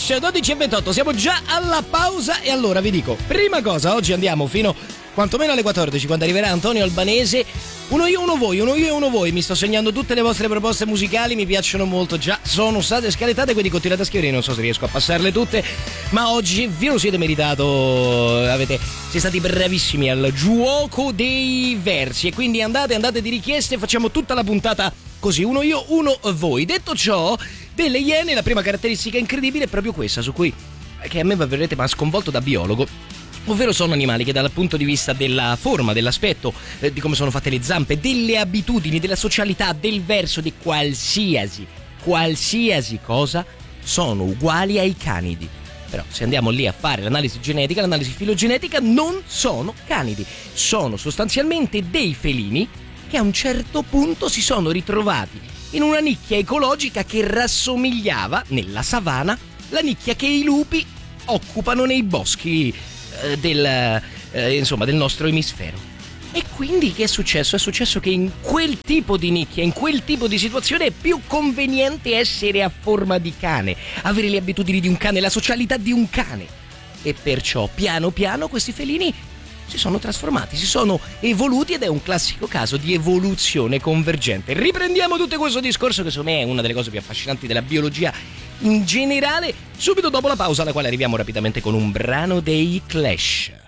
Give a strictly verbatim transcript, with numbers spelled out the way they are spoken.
Clash, dodici e ventotto, siamo già alla pausa e allora vi dico, prima cosa, oggi andiamo fino quantomeno alle quattordici quando arriverà Antonio Albanese. Uno io, uno voi, uno io e uno voi. Mi sto segnando tutte le vostre proposte musicali, mi piacciono molto, già sono state scalettate, quindi continuate a scrivere, non so se riesco a passarle tutte, ma oggi vi lo siete meritato, avete, siete stati bravissimi al gioco dei versi e quindi andate, andate di richieste, facciamo tutta la puntata così, uno io, uno voi. Detto ciò, delle Iene, la prima caratteristica incredibile è proprio questa, su cui, che a me verrete ma sconvolto da biologo, ovvero sono animali che dal punto di vista della forma, dell'aspetto, eh, di come sono fatte le zampe, delle abitudini, della socialità, del verso, di qualsiasi, qualsiasi cosa, sono uguali ai canidi. Però se andiamo lì a fare l'analisi genetica, l'analisi filogenetica, non sono canidi, sono sostanzialmente dei felini che a un certo punto si sono ritrovati in una nicchia ecologica che rassomigliava, nella savana, la nicchia che i lupi occupano nei boschi eh, del, eh, insomma, del nostro emisfero. E quindi che è successo? È successo che in quel tipo di nicchia, in quel tipo di situazione è più conveniente essere a forma di cane, avere le abitudini di un cane, la socialità di un cane. E perciò piano piano questi felini si sono trasformati, si sono evoluti ed è un classico caso di evoluzione convergente. Riprendiamo tutto questo discorso che secondo me è una delle cose più affascinanti della biologia in generale, subito dopo la pausa alla quale arriviamo rapidamente con un brano dei Clash.